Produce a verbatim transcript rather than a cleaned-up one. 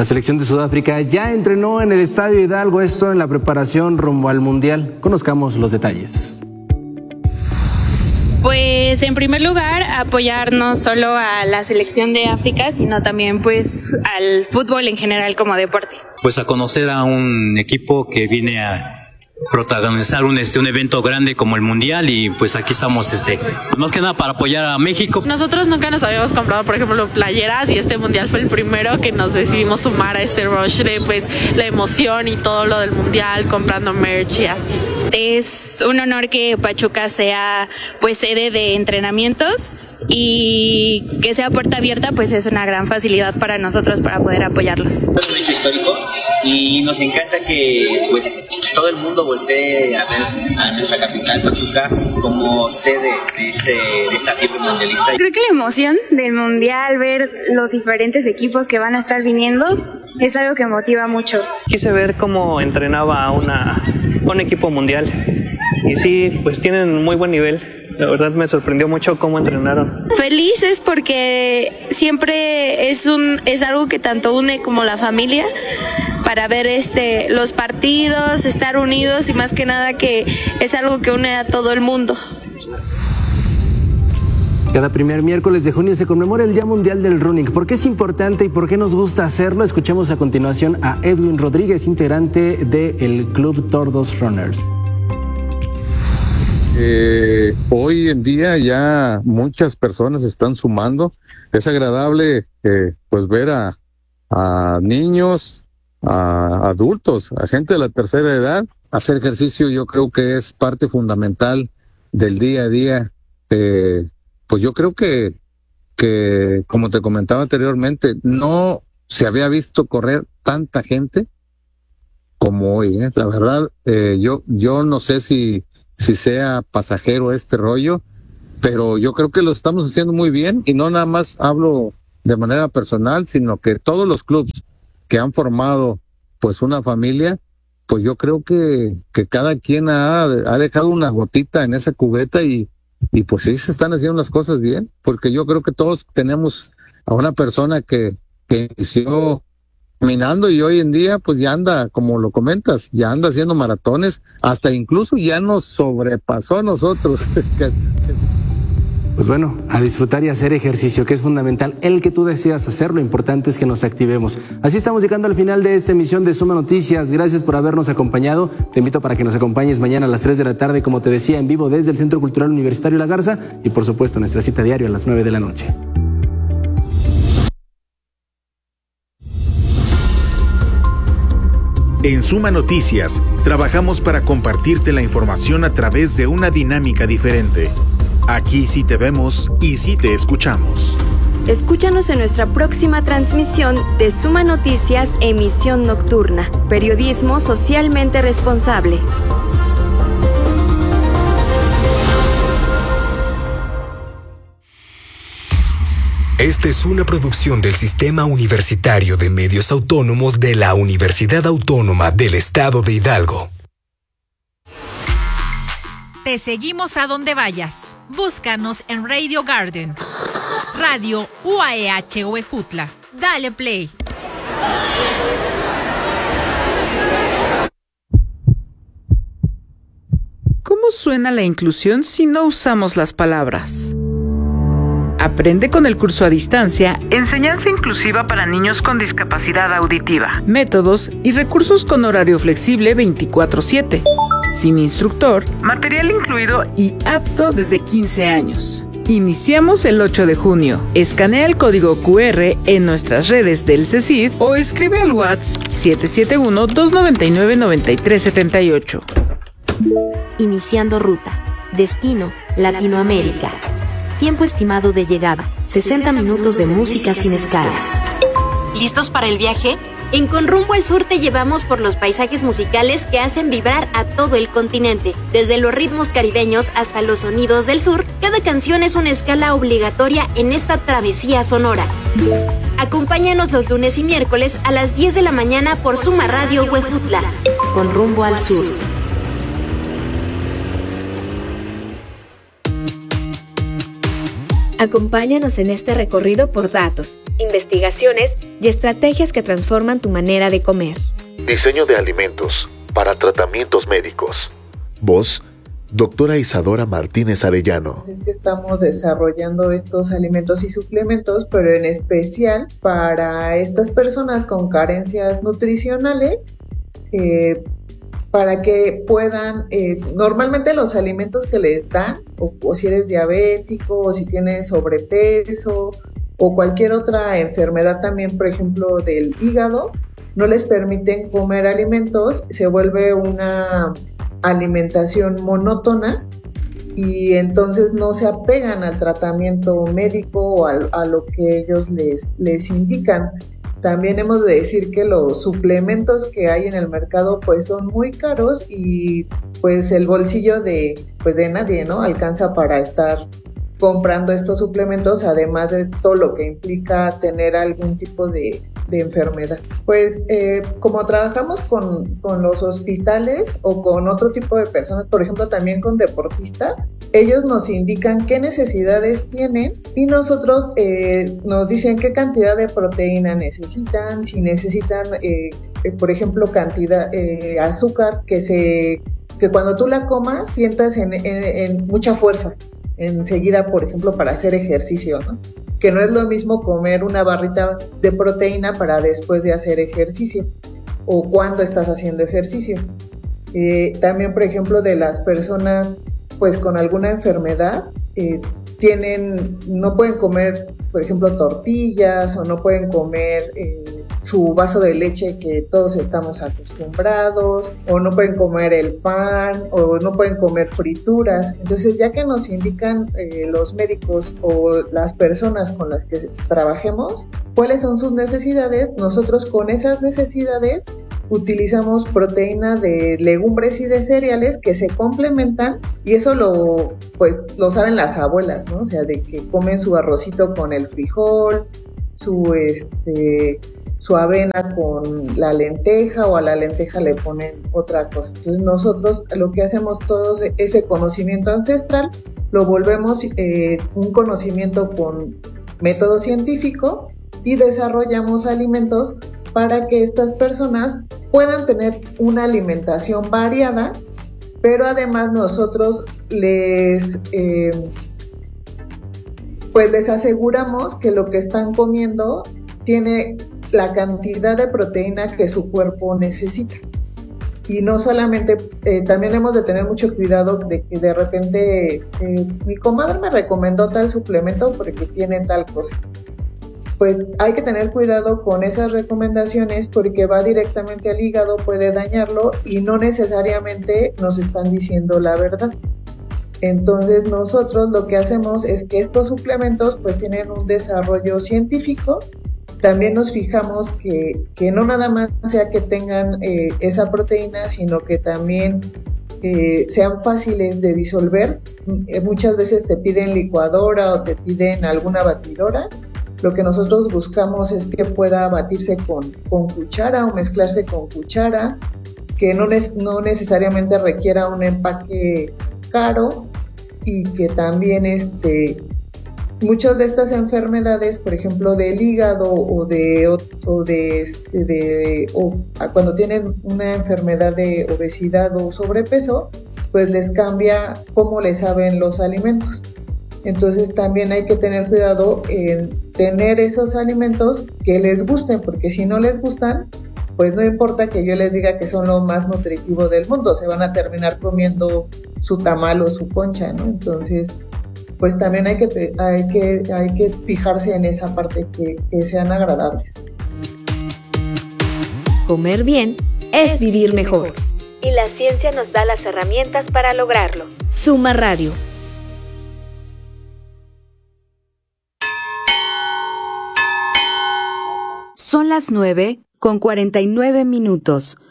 La selección de Sudáfrica ya entrenó en el Estadio Hidalgo, esto en la preparación rumbo al Mundial. Conozcamos los detalles. Pues en primer lugar apoyar no solo a la selección de África, sino también pues al fútbol en general como deporte. Pues a conocer a un equipo que viene a protagonizar un este un evento grande como el Mundial, y pues aquí estamos este más que nada para apoyar a México. Nosotros nunca nos habíamos comprado, por ejemplo, playeras, y este Mundial fue el primero que nos decidimos sumar a este rush de pues la emoción y todo lo del Mundial, comprando merch y así. Es un honor que Pachuca sea pues sede de entrenamientos, y que sea puerta abierta pues es una gran facilidad para nosotros para poder apoyarlos. Es un hecho histórico y nos encanta que pues todo el mundo voltee a ver a nuestra capital, Pachuca, como sede de, este, de esta fiesta mundialista. Creo que la emoción del Mundial, ver los diferentes equipos que van a estar viniendo, es algo que motiva mucho. Quise ver cómo entrenaba una, un equipo mundial, y sí, pues tienen muy buen nivel. La verdad me sorprendió mucho cómo entrenaron. Felices porque siempre es un es algo que tanto une como la familia, para ver este los partidos, estar unidos, y más que nada que es algo que une a todo el mundo. Cada primer miércoles de junio se conmemora el Día Mundial del Running. ¿Por qué es importante y por qué nos gusta hacerlo? Escuchemos a continuación a Edwin Rodríguez, integrante del Club Tordos Runners. Eh, hoy en día ya muchas personas están sumando. Es agradable eh, pues ver a, a niños, a adultos, a gente de la tercera edad. Hacer ejercicio yo creo que es parte fundamental del día a día. Eh, pues yo creo que, que, como te comentaba anteriormente, no se había visto correr tanta gente como hoy, ¿eh? La verdad, eh, yo, yo no sé si si sea pasajero este rollo, pero yo creo que lo estamos haciendo muy bien, y no nada más hablo de manera personal, sino que todos los clubes que han formado pues una familia, pues yo creo que, que cada quien ha, ha dejado una gotita en esa cubeta, y, y pues sí se están haciendo las cosas bien, porque yo creo que todos tenemos a una persona que, que inició caminando y hoy en día pues ya anda, como lo comentas, ya anda haciendo maratones, hasta incluso ya nos sobrepasó a nosotros. Pues bueno, a disfrutar y hacer ejercicio, que es fundamental el que tú deseas hacer. Lo importante es que nos activemos. Así estamos llegando al final de esta emisión de Suma Noticias. Gracias por habernos acompañado. Te invito para que nos acompañes mañana a las tres de la tarde, como te decía, en vivo desde el Centro Cultural Universitario La Garza, y por supuesto nuestra cita diaria a las nueve de la noche. En Suma Noticias, trabajamos para compartirte la información a través de una dinámica diferente. Aquí sí te vemos y sí te escuchamos. Escúchanos en nuestra próxima transmisión de Suma Noticias, emisión nocturna. Periodismo socialmente responsable. Esta es una producción del Sistema Universitario de Medios Autónomos de la Universidad Autónoma del Estado de Hidalgo. Te seguimos a donde vayas. Búscanos en Radio Garden, Radio U A E H Huejutla. Dale play. ¿Cómo suena la inclusión si no usamos las palabras? Aprende con el curso a distancia Enseñanza Inclusiva para Niños con Discapacidad Auditiva. Métodos y recursos con horario flexible veinticuatro siete. Sin instructor, material incluido y apto desde quince años. Iniciamos el ocho de junio. Escanea el código cu erre en nuestras redes del CECID o escribe al WhatsApp siete siete uno, dos nueve nueve, nueve tres siete ocho. Iniciando ruta. Destino, Latinoamérica. Tiempo estimado de llegada, sesenta minutos de música sin escalas. ¿Listos para el viaje? En Con Rumbo al Sur te llevamos por los paisajes musicales que hacen vibrar a todo el continente. Desde los ritmos caribeños hasta los sonidos del sur, cada canción es una escala obligatoria en esta travesía sonora. Acompáñanos los lunes y miércoles a las diez de la mañana por Suma Radio Huejutla. Con Rumbo al Sur. Acompáñanos en este recorrido por datos, investigaciones y estrategias que transforman tu manera de comer. Diseño de alimentos para tratamientos médicos. Voz, doctora Isadora Martínez Arellano. Es que estamos desarrollando estos alimentos y suplementos, pero en especial para estas personas con carencias nutricionales, eh, para que puedan, eh, normalmente los alimentos que les dan, o, o si eres diabético, o si tienes sobrepeso, o cualquier otra enfermedad también, por ejemplo, del hígado, no les permiten comer alimentos, se vuelve una alimentación monótona y entonces no se apegan al tratamiento médico o a, a lo que ellos les, les indican. También hemos de decir que los suplementos que hay en el mercado pues son muy caros y pues el bolsillo de, pues de nadie, ¿no? Alcanza para estar comprando estos suplementos, además de todo lo que implica tener algún tipo de, de enfermedad. Pues eh, como trabajamos con, con los hospitales o con otro tipo de personas, por ejemplo también con deportistas, ellos nos indican qué necesidades tienen y nosotros eh, nos dicen qué cantidad de proteína necesitan, si necesitan, eh, eh, por ejemplo, cantidad de eh, azúcar, que se que cuando tú la comas sientas en, en, en mucha fuerza enseguida, por ejemplo, para hacer ejercicio, ¿no? Que no es lo mismo comer una barrita de proteína para después de hacer ejercicio o cuando estás haciendo ejercicio. Eh, también, por ejemplo, de las personas pues con alguna enfermedad, eh, tienen, no pueden comer, por ejemplo, tortillas o no pueden comer eh, su vaso de leche que todos estamos acostumbrados, o no pueden comer el pan, o no pueden comer frituras. Entonces, ya que nos indican eh, los médicos o las personas con las que trabajemos cuáles son sus necesidades, nosotros con esas necesidades utilizamos proteína de legumbres y de cereales que se complementan, y eso lo pues lo saben las abuelas, ¿no? O sea, de que comen su arrocito con el frijol, su este su avena con la lenteja, o a la lenteja le ponen otra cosa. Entonces nosotros lo que hacemos, todo ese conocimiento ancestral lo volvemos eh, un conocimiento con método científico y desarrollamos alimentos para que estas personas puedan tener una alimentación variada, pero además nosotros les eh, pues les aseguramos que lo que están comiendo tiene la cantidad de proteína que su cuerpo necesita. Y no solamente, eh, también hemos de tener mucho cuidado de que de repente eh, mi comadre me recomendó tal suplemento porque tiene tal cosa. Pues hay que tener cuidado con esas recomendaciones porque va directamente al hígado, puede dañarlo y no necesariamente nos están diciendo la verdad. Entonces nosotros lo que hacemos es que estos suplementos pues tienen un desarrollo científico. También nos fijamos que, que no nada más sea que tengan eh, esa proteína, sino que también eh, sean fáciles de disolver. Eh, muchas veces te piden licuadora o te piden alguna batidora. Lo que nosotros buscamos es que pueda batirse con, con cuchara o mezclarse con cuchara, que no, ne- no necesariamente requiera un empaque caro, y que también este, muchas de estas enfermedades, por ejemplo del hígado o de, o de, este, de o cuando tienen una enfermedad de obesidad o sobrepeso, pues les cambia cómo les saben los alimentos. Entonces también hay que tener cuidado en tener esos alimentos que les gusten, porque si no les gustan, pues no importa que yo les diga que son lo más nutritivo del mundo, se van a terminar comiendo su tamal o su concha, ¿no? Entonces, pues también hay que, hay que, hay que fijarse en esa parte, que, que sean agradables. Comer bien es vivir mejor. Y la ciencia nos da las herramientas para lograrlo. Suma Radio. Son las nueve con cuarenta y nueve minutos.